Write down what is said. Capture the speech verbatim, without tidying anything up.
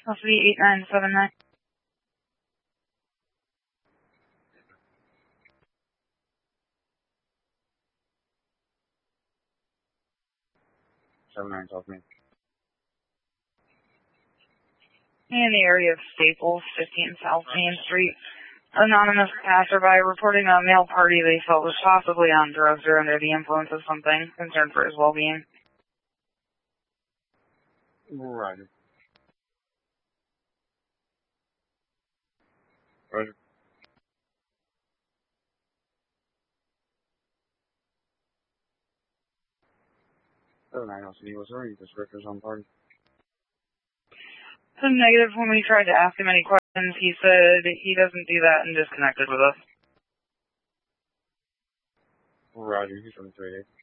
Must be eight nine seven nine. seven nine, talk me. In the area of Staples, fifteen South Main Street. Anonymous passerby reporting a male party they felt was possibly on drugs or under the influence of something. Concerned for his well-being. Roger. Roger. seven nine, L C D, was there any descriptors on party? So negative. When we tried to ask him any questions, he said he doesn't do that and disconnected with us. Roger, he's from three eight.